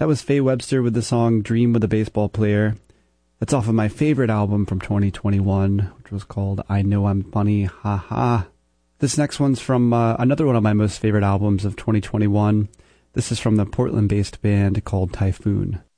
That was Faye Webster with the song Dream with a Baseball Player. That's off of my favorite album from 2021, which was called I Know I'm Funny, Ha Ha. This next one's from another one of my most favorite albums of 2021. This is from the Portland-based band called Typhoon.